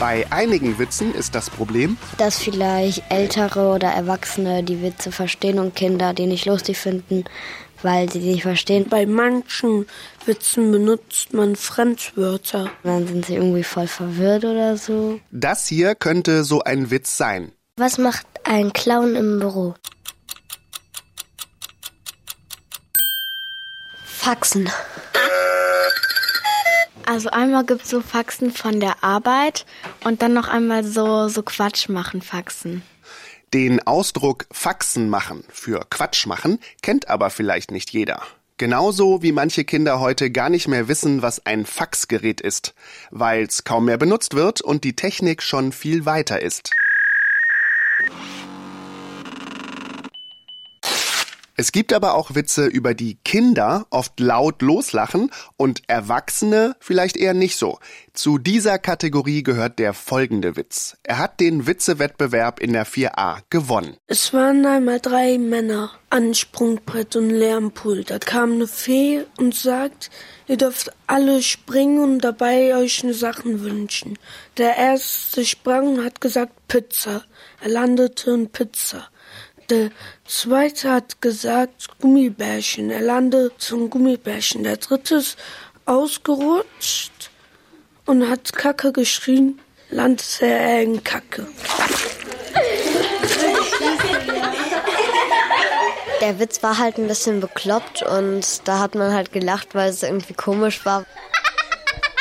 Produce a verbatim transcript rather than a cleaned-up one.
Bei einigen Witzen ist das Problem, dass vielleicht Ältere oder Erwachsene die Witze verstehen und Kinder die nicht lustig finden, weil sie die nicht verstehen. Bei manchen Witzen benutzt man Fremdwörter. Dann sind sie irgendwie voll verwirrt oder so. Das hier könnte so ein Witz sein. Was macht ein Clown im Büro? Faxen. Also einmal gibt es so Faxen von der Arbeit und dann noch einmal so, so Quatsch machen Faxen. Den Ausdruck Faxen machen für Quatsch machen kennt aber vielleicht nicht jeder. Genauso wie manche Kinder heute gar nicht mehr wissen, was ein Faxgerät ist, weil es kaum mehr benutzt wird und die Technik schon viel weiter ist. Es gibt aber auch Witze, über die Kinder oft laut loslachen und Erwachsene vielleicht eher nicht so. Zu dieser Kategorie gehört der folgende Witz. Er hat den Witzewettbewerb in der vier a gewonnen. Es waren einmal drei Männer an Sprungbrett und Lärmpool. Da kam eine Fee und sagt, ihr dürft alle springen und dabei euch eine Sachen wünschen. Der erste sprang und hat gesagt Pizza. Er landete in Pizza. Der zweite hat gesagt Gummibärchen. Er landete zum Gummibärchen. Der dritte ist ausgerutscht und hat Kacke geschrien, landete er in Kacke. Der Witz war halt ein bisschen bekloppt und da hat man halt gelacht, weil es irgendwie komisch war.